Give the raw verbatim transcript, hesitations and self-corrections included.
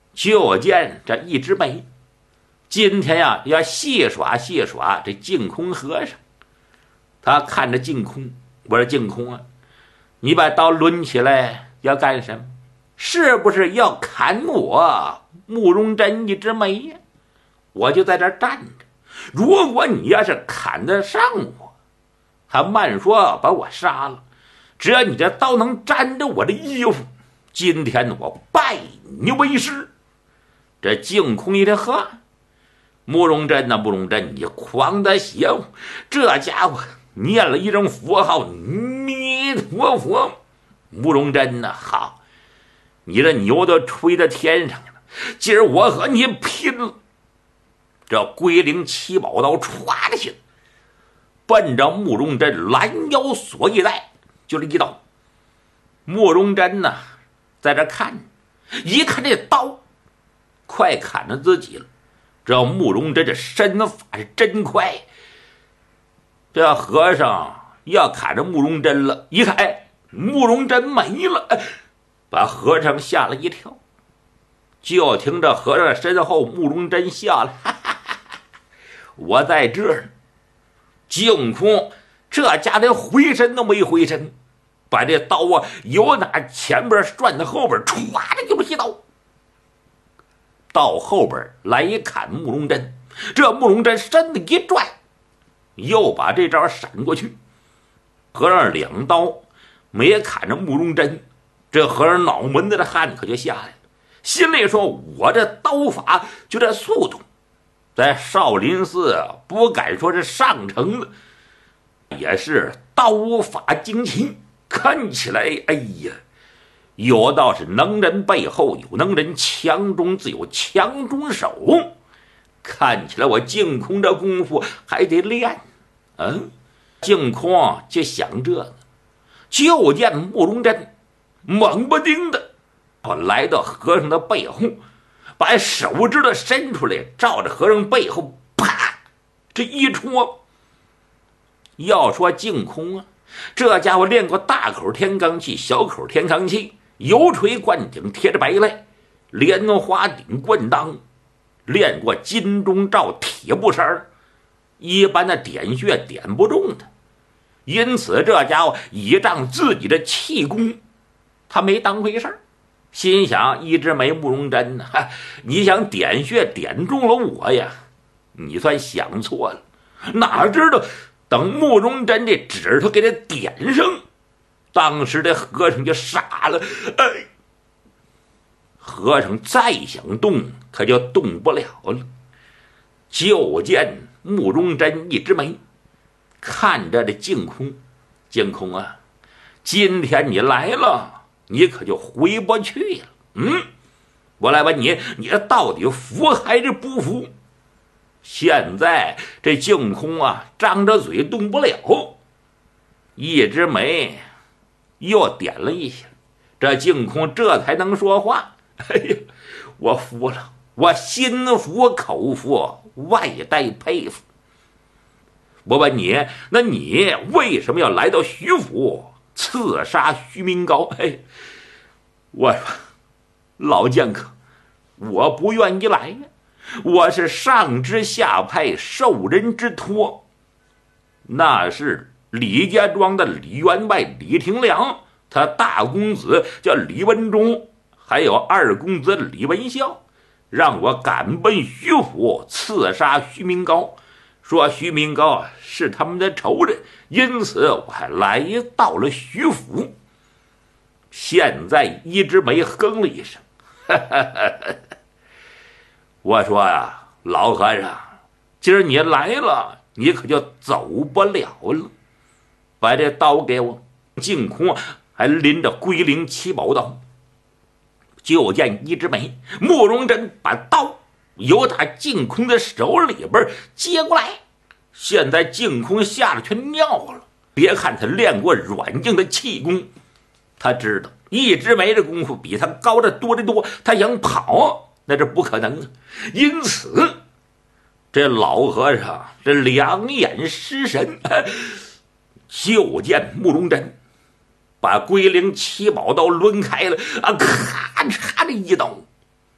就见这一枝梅今天呀要戏耍戏耍这净空和尚。他看着净空，我说净空啊，你把刀抡起来要干什么？是不是要砍我慕容真一枝梅呀？我就在这站着，如果你要是砍得上我，还慢说把我杀了，只要你这刀能沾着我的衣服，今天我拜你为师。这净空一听，呵，慕容真呐，慕容真，你狂的邪乎！这家伙念了一声佛号，弥陀佛。慕容真呐，好，你这牛都吹到天上了，今儿我和你拼了！这龟灵七宝刀歘的去，奔着慕容真拦腰锁一带，就是一刀。慕容真呐，在这看，一看这刀快砍着自己了。这慕容真这身法是真快，这和尚要砍着慕容真了，一看，哎，慕容真没了，哎，把和尚吓了一跳。就听这和尚身后慕容真笑了，哈哈哈哈，我在这儿。净空这家连回身都没回身，把这刀啊由打前边转到后边，歘的就是一刀，到后边来一砍慕容真。这慕容真身子一转，又把这招闪过去。和尚两刀没砍着慕容真，这和尚脑门子的汗可就下来了，心里说，我这刀法就这速度，在少林寺不敢说是上乘的，也是刀法精奇。看起来，哎呀，有道是能人背后有能人，强中自有强中手。看起来我净空这功夫还得练。嗯，净空就想这个，就见慕容真猛不丁的来到和尚的背后，把手指头伸出来，照着和尚背后啪这一戳。要说净空啊，这家伙练过大口天罡气、小口天罡气，油锤灌顶贴着白赖，莲花顶棍当，练过金钟罩铁布衫，一般的点穴点不中的。因此这家伙倚仗自己的气功，他没当回事儿，心想一枝梅慕容真呢，你想点穴点中了我呀，你算想错了。哪知道等慕容真这指头给他点上，当时这和尚就傻了。哎，和尚再想动可就动不了了。就见慕容真一枝梅看着这净空，净空啊，今天你来了，你可就回不去了。嗯，我来问你，你这到底服还是不服？现在这净空啊，张着嘴动不了，一枝梅又点了一下，这净空这才能说话。哎呀，我服了，我心服口服，外带佩服。我问你，那你为什么要来到徐府刺杀徐明高？嘿，我说老剑客，我不愿意来呀，我是上知下派，受人之托。那是李家庄的李员外李廷良，他大公子叫李文忠，还有二公子李文孝，让我赶奔徐府刺杀徐明高，说徐明高是他们的仇人，因此我还来到了徐府。现在一枝梅哼了一声，哈哈哈哈，我说呀，老和尚，今儿你来了，你可就走不了了。把这刀给我。净空还拎着龟灵七宝刀。就见一枝梅，慕容真把刀由他净空的手里边接过来。现在净空吓得全尿了。别看他练过软硬的气功，他知道一枝梅的功夫比他高得多得多，他想跑那是不可能的。因此这老和尚这两眼失神，就见慕容真把龟灵七宝刀抡开了啊，咔嚓的一刀，